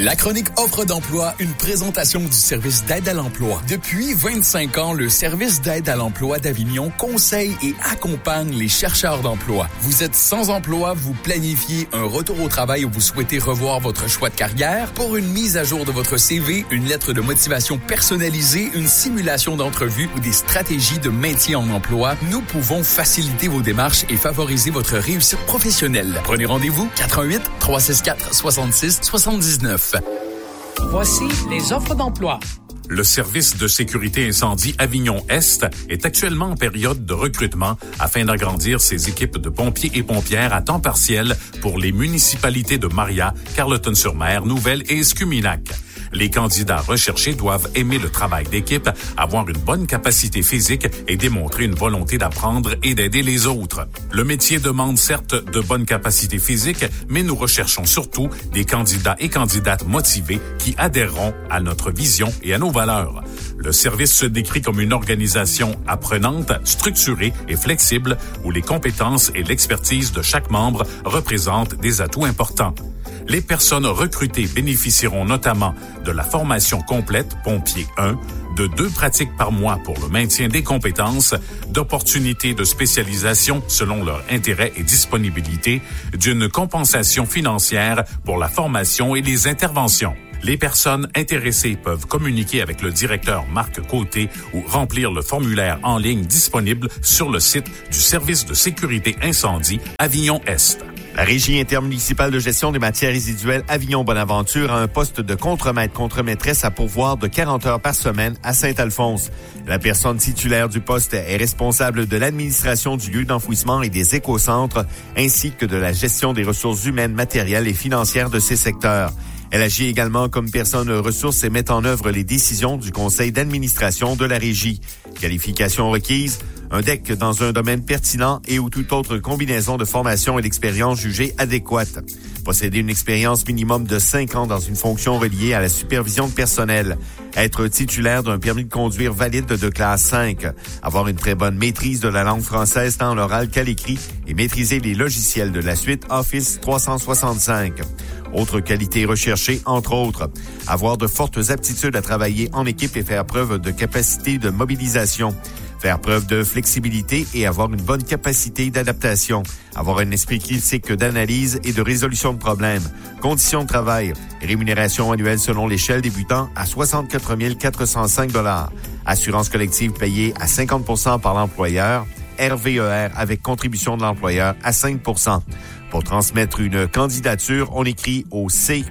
La chronique Offre d'emploi, une présentation du service d'aide à l'emploi. Depuis 25 ans, le service d'aide à l'emploi d'Avignon conseille et accompagne les chercheurs d'emploi. Vous êtes sans emploi, vous planifiez un retour au travail ou vous souhaitez revoir votre choix de carrière? Pour une mise à jour de votre CV, une lettre de motivation personnalisée, une simulation d'entrevue ou des stratégies de maintien en emploi, nous pouvons faciliter vos démarches et favoriser votre réussite professionnelle. Prenez rendez-vous 88 364 66 79. Voici les offres d'emploi. Le service de sécurité incendie Avignon-Est est actuellement en période de recrutement afin d'agrandir ses équipes de pompiers et pompières à temps partiel pour les municipalités de Maria, Carleton-sur-Mer, Nouvelle et Escuminac. Les candidats recherchés doivent aimer le travail d'équipe, avoir une bonne capacité physique et démontrer une volonté d'apprendre et d'aider les autres. Le métier demande certes de bonnes capacités physiques, mais nous recherchons surtout des candidats et candidates motivés qui adhéreront à notre vision et à nos valeurs. Le service se décrit comme une organisation apprenante, structurée et flexible où les compétences et l'expertise de chaque membre représentent des atouts importants. Les personnes recrutées bénéficieront notamment de la formation complète Pompier 1, de 2 pratiques par mois pour le maintien des compétences, d'opportunités de spécialisation selon leur intérêt et disponibilité, d'une compensation financière pour la formation et les interventions. Les personnes intéressées peuvent communiquer avec le directeur Marc Côté ou remplir le formulaire en ligne disponible sur le site du service de sécurité incendie Avignon-Est. La Régie intermunicipale de gestion des matières résiduelles Avignon-Bonaventure a un poste de contremaître-contremaîtresse à pourvoir de 40 heures par semaine à Saint-Alphonse. La personne titulaire du poste est responsable de l'administration du lieu d'enfouissement et des écocentres, ainsi que de la gestion des ressources humaines, matérielles et financières de ces secteurs. Elle agit également comme personne ressource et met en œuvre les décisions du conseil d'administration de la Régie. Qualification requise, un DEC dans un domaine pertinent et ou toute autre combinaison de formation et d'expérience jugée adéquate. Posséder une expérience minimum de 5 ans dans une fonction reliée à la supervision de personnel. Être titulaire d'un permis de conduire valide de classe 5. Avoir une très bonne maîtrise de la langue française tant à l'oral qu'à l'écrit et maîtriser les logiciels de la suite Office 365. Autres qualités recherchées, entre autres, avoir de fortes aptitudes à travailler en équipe et faire preuve de capacité de mobilisation. Faire preuve de flexibilité et avoir une bonne capacité d'adaptation. Avoir un esprit critique d'analyse et de résolution de problèmes. Conditions de travail. Rémunération annuelle selon l'échelle débutant à 64 405 $. Assurance collective payée à 50% par l'employeur. RVER avec contribution de l'employeur à 5%. Pour transmettre une candidature, on écrit au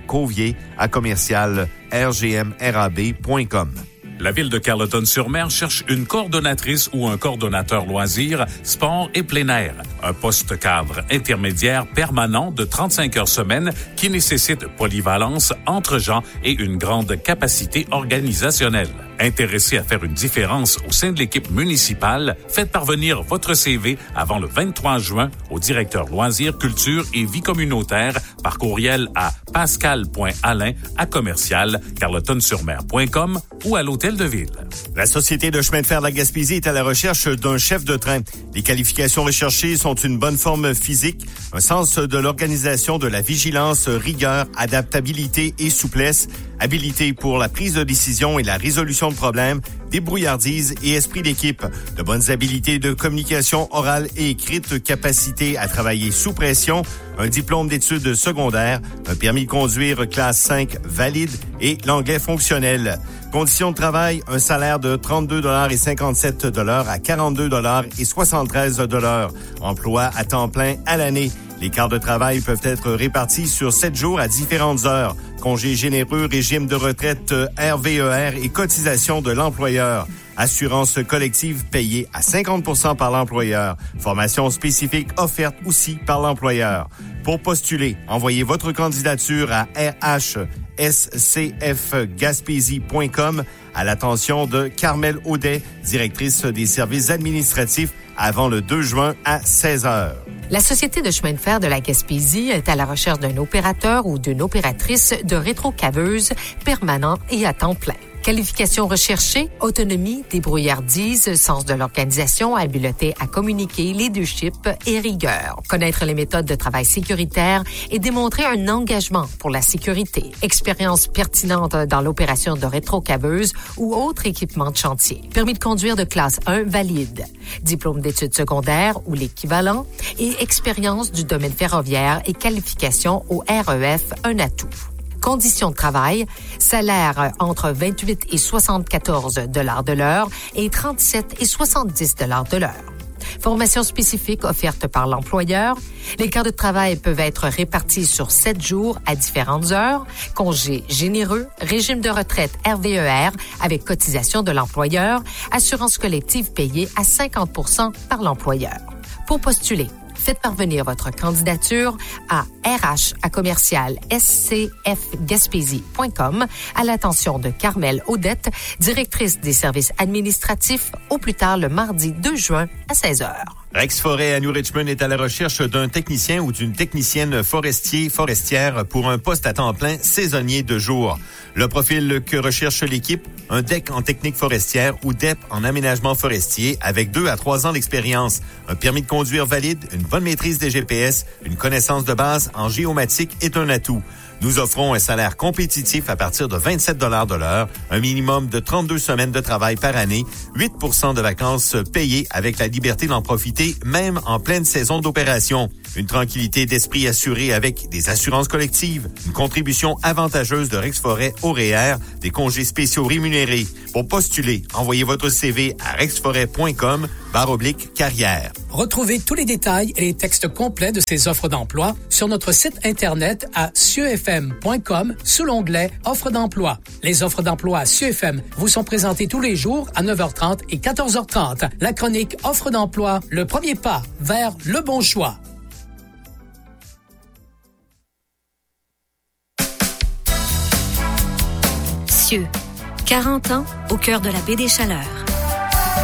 c-commercial-rgmrab.com. La ville de Carleton-sur-Mer cherche une coordonnatrice ou un coordonnateur loisirs, sport et plein air. Un poste cadre intermédiaire permanent de 35 heures semaine qui nécessite polyvalence, entre-gens et une grande capacité organisationnelle. Intéressé à faire une différence au sein de l'équipe municipale, faites parvenir votre CV avant le 23 juin au directeur loisirs, culture et vie communautaire par courriel à pascal.alain@carletonsurmer.com ou à l'hôtel de ville. La Société de chemin de fer de la Gaspésie est à la recherche d'un chef de train. Les qualifications recherchées sont une bonne forme physique, un sens de l'organisation, de la vigilance, rigueur, adaptabilité et souplesse, habilité pour la prise de décision et la résolution de problèmes, débrouillardise et esprit d'équipe, de bonnes habiletés de communication orale et écrite, capacité à travailler sous pression, un diplôme d'études secondaires, un permis de conduire classe 5 valide et l'anglais fonctionnel. Conditions de travail, un salaire de 32,57 $ à 42,73 $. Emploi à temps plein à l'année. Les quarts de travail peuvent être répartis sur 7 jours à différentes heures. Congés généreux, régime de retraite RVER et cotisation de l'employeur. Assurance collective payée à 50% par l'employeur. Formation spécifique offerte aussi par l'employeur. Pour postuler, envoyez votre candidature à rhscfgaspésie.com à l'attention de Carmel Audet, directrice des services administratifs, avant le 2 juin à 16h. La Société de chemin de fer de la Gaspésie est à la recherche d'un opérateur ou d'une opératrice de rétrocaveuse permanent et à temps plein. Qualifications recherchées, autonomie, débrouillardise, sens de l'organisation, habileté à communiquer, leadership et rigueur. Connaître les méthodes de travail sécuritaire et démontrer un engagement pour la sécurité. Expérience pertinente dans l'opération de rétrocaveuse ou autre équipement de chantier. Permis de conduire de classe 1 valide. Diplôme d'études secondaires ou l'équivalent et expérience du domaine ferroviaire et qualification au REF, un atout. Conditions de travail, salaire entre 28 et 74 $ de l'heure et 37 et 70 $ de l'heure. Formation spécifique offerte par l'employeur. Les quarts de travail peuvent être répartis sur 7 jours à différentes heures. Congés généreux, régime de retraite RVER avec cotisation de l'employeur, assurance collective payée à 50% par l'employeur. Pour postuler, faites parvenir votre candidature à rh@scfgaspésie.com à l'attention de Carmel Audette, directrice des services administratifs, au plus tard le mardi 2 juin à 16h. Rex Forêt à New Richmond est à la recherche d'un technicien ou d'une technicienne forestière pour un poste à temps plein saisonnier de jour. Le profil que recherche l'équipe, un DEC en technique forestière ou DEP en aménagement forestier avec 2 à 3 ans d'expérience, un permis de conduire valide, une bonne maîtrise des GPS, une connaissance de base en géomatique est un atout. Nous offrons un salaire compétitif à partir de 27 $ de l'heure, un minimum de 32 semaines de travail par année, 8% de vacances payées avec la liberté d'en profiter même en pleine saison d'opération. Une tranquillité d'esprit assurée avec des assurances collectives, une contribution avantageuse de Rex Forêt au REER, des congés spéciaux rémunérés. Pour postuler, envoyez votre CV à rexforêt.com/carrière. Retrouvez tous les détails et les textes complets de ces offres d'emploi sur notre site Internet à sieuxfm.com sous l'onglet Offres d'emploi. Les offres d'emploi à Sieux FM vous sont présentées tous les jours à 9h30 et 14h30. La chronique Offres d'emploi, le premier pas vers le bon choix. Sieux, 40 ans au cœur de la baie des Chaleurs.